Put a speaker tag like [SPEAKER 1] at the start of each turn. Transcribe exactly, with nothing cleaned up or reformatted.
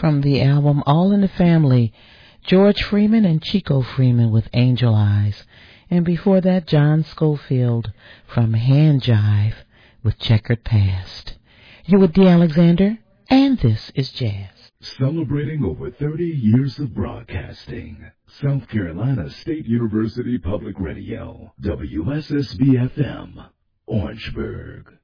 [SPEAKER 1] from the album All in the Family, George Freeman and Chico Freeman with Angel Eyes. And before that, John Schofield from Hand Jive with Checkered Past. You with D. Alexander, and this is Jazz.
[SPEAKER 2] Celebrating over thirty years of broadcasting. South Carolina State University Public Radio, W S S B F M, Orangeburg.